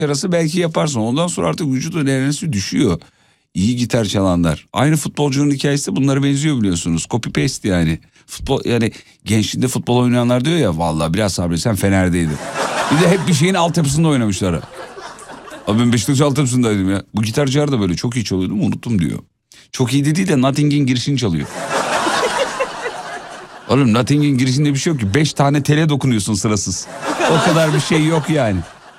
arası belki yaparsın. Ondan sonra artık vücudun enerjisi düşüyor. İyi gitar çalanlar. Aynı futbolcunun hikayesi de bunlara benziyor biliyorsunuz. Copy paste yani. Futbol yani gençliğinde futbol oynayanlar diyor ya vallahi biraz sabretsen Fener'deydim. Bir de hep bir şeyin altyapısında oynamışlar. Abi ben Beşiktaş altyapısındaydım ya. Bu gitarcılar da böyle çok iyi çalıyordu mu unuttum diyor. Çok iyi dediği de Nothing'in girişini çalıyor. Oğlum Nothing'in girişinde bir şey yok ki. 5 tane tele dokunuyorsun sırasız. O kadar bir şey yok yani.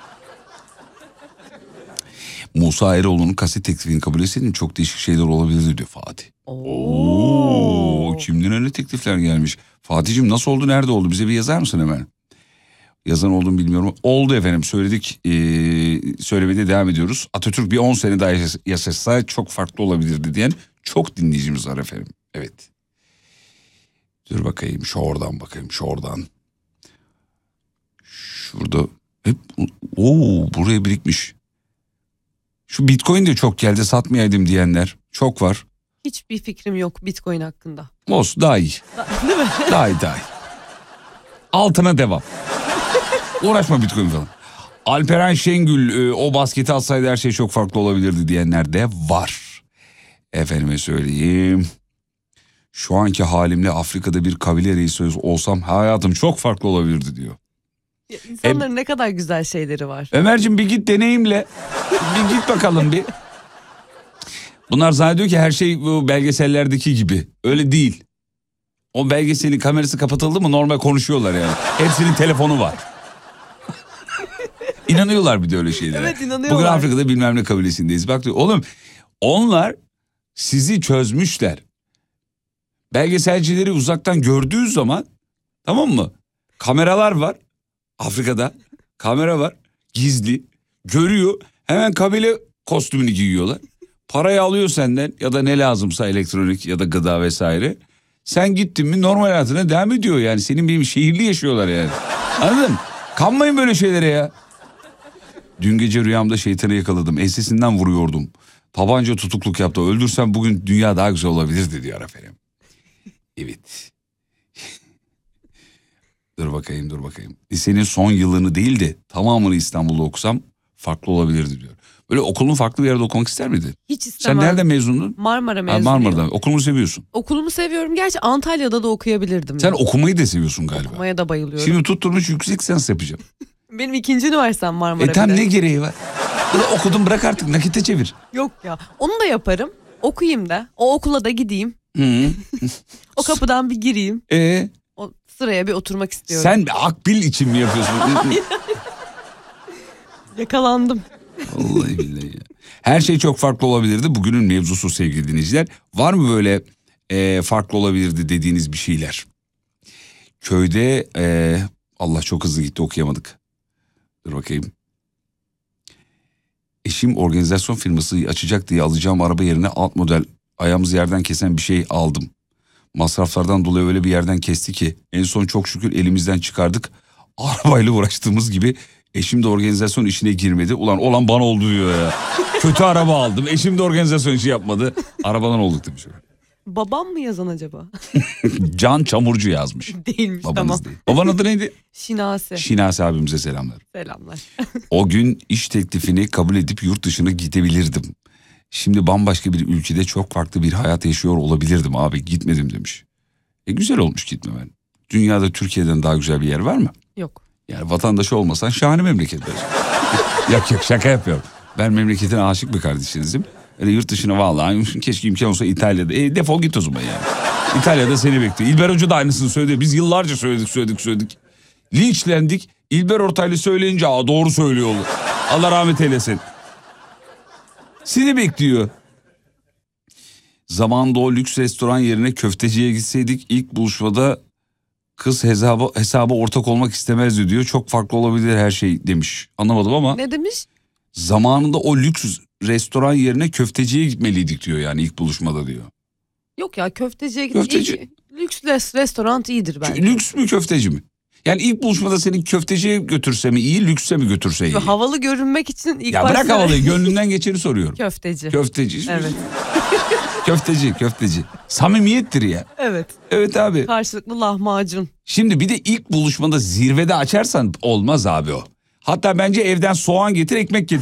Musa Eroğlu'nun kaset teklifini kabul etseydin çok değişik şeyler olabilirdi diyor Fatih. Oo, kimden öyle teklifler gelmiş. Fatih'cim nasıl oldu, nerede oldu, bize bir yazar mısın hemen? Yazan olduğunu bilmiyorum. Oldu efendim, söyledik, söylemede devam ediyoruz. Atatürk bir 10 sene daha yaşasa çok farklı olabilirdi diyen çok dinleyicimiz var efendim. Evet. Dur bakayım şu oradan bakayım şu oradan. Şurada hep buraya birikmiş. Şu Bitcoin de çok geldi, satmayaydım diyenler çok var. Hiçbir fikrim yok Bitcoin hakkında. Olsun, daha iyi. Değil mi? Daha iyi. Altına devam. Uğraşma Bitcoin falan. Alperen Şengül o basketi atsaydı her şey çok farklı olabilirdi diyenler de var. Efendime söyleyeyim. Şu anki halimle Afrika'da bir kabile reisi olsam hayatım çok farklı olabilirdi diyor. Ya İnsanların ne kadar güzel şeyleri var. Ömerciğim bir git deneyimle. Bir git bakalım bir. Bunlar zannediyor ki her şey bu belgesellerdeki gibi. Öyle değil. O belgeselin kamerası kapatıldı mı normal konuşuyorlar yani. Hepsinin telefonu var. İnanıyorlar bir de öyle şeylere. Evet, inanıyorlar. Bugün Afrika'da bilmem ne kabilesindeyiz. Bak diyor oğlum onlar sizi çözmüşler. Belgeselcileri uzaktan gördüğü zaman, tamam mı? Kameralar var. Afrika'da kamera var. Gizli. Görüyor. Hemen kabile kostümünü giyiyorlar. Parayı alıyor senden ya da ne lazımsa elektronik ya da gıda vesaire. Sen gittin mi normal hayatına devam ediyor yani. Senin benim şehirli yaşıyorlar yani. Anladın mı? Kanmayın böyle şeylere ya. Dün gece rüyamda şeytanı yakaladım. Ensesinden vuruyordum. Tabanca tutukluk yaptı. Öldürsem bugün dünya daha güzel olabilirdi diyor efendim. Evet. Dur bakayım. Lisenin son yılını değil de tamamını İstanbul'da okusam farklı olabilirdi diyor. Böyle okulun farklı bir yerde okumak ister miydin? Hiç istemem. Sen nereden mezundun? Marmara mezunuyum. Marmara'da. Okulunu seviyorsun. Okulumu seviyorum. Gerçi Antalya'da da okuyabilirdim. Sen okumayı da seviyorsun galiba. Okumaya da bayılıyorum. Şimdi tutturmuş yüksek lisans yapacağım. Benim 2. üniversitem Marmara. Tam ne gereği var? Bunu okudum bırak artık nakite çevir. Yok ya, onu da yaparım. Okuyayım da. O okula da gideyim. O kapıdan bir gireyim. O sıraya bir oturmak istiyorum. Sen akbil için mi yapıyorsun? Yakalandım. Vallahi billahi ya. Her şey çok farklı olabilirdi. Bugünün mevzusu sevgili dinleyiciler. Var mı böyle farklı olabilirdi dediğiniz bir şeyler? Köyde Allah çok hızlı gitti okuyamadık. Dur bakayım. Eşim organizasyon firması açacak diye alacağım araba yerine alt model ayağımız yerden kesen bir şey aldım. Masraflardan dolayı öyle bir yerden kesti ki en son çok şükür elimizden çıkardık. Arabayla uğraştığımız gibi eşim de organizasyon işine girmedi. Ulan olan bana oldu diyor ya. Kötü araba aldım. Eşim de organizasyon işi yapmadı. Arabadan olduk demiş. Babam mı yazan acaba? Can Çamurcu yazmış. Değilmiş. Babanız tamam. değil. Babanın adı neydi? Şinasi. Şinasi abimize selamlar. Selamlar. O gün iş teklifini kabul edip yurt dışına gidebilirdim. Şimdi bambaşka bir ülkede çok farklı bir hayat yaşıyor olabilirdim abi, gitmedim demiş. Güzel olmuş gitmemen. Dünyada Türkiye'den daha güzel bir yer var mı? Yok. Yani vatandaşı olmasan şahane memleket. Yok şaka yapıyorum. Ben memleketine aşık bir kardeşinizim. Öyle yurt dışına vallahi keşke imkan olsa İtalya'da. Defol git o zaman yani. İtalya'da seni bekliyor. İlber Hoca da aynısını söyledi. Biz yıllarca söyledik. Linçlendik. İlber Ortaylı söyleyince doğru söylüyor. Allah rahmet eylesin. Seni bekliyor. Zamanında o lüks restoran yerine köfteciye gitseydik ilk buluşmada kız hesaba ortak olmak istemezdi diyor. Çok farklı olabilir her şey demiş. Anlamadım ama. Ne demiş? Zamanında o lüks restoran yerine köfteciye gitmeliydik diyor yani ilk buluşmada diyor. Yok ya, köfteciye gitmek. Köfteci. Lüks restoran iyidir bence. Lüks mü köfteci mi? Yani ilk buluşmada seni köfteciye götürse mi iyi, lükse mi götürse iyi? Havalı görünmek için ilk ya bırak havalıyı, gönlünden geçeni soruyorum. Köfteci. Evet. köfteci. Samimiyettir ya. Evet. Evet abi. Karşılıklı lahmacun. Şimdi bir de ilk buluşmada zirvede açarsan olmaz abi o. Hatta bence evden soğan getir, ekmek getir.